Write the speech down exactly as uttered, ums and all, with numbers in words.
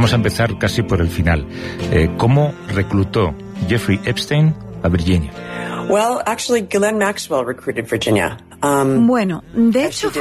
vamos a empezar casi por el final. Eh, ¿Cómo reclutó Jeffrey Epstein a Virginia? Well, actually, Ghislaine Maxwell recruited Virginia. Um, bueno, de hecho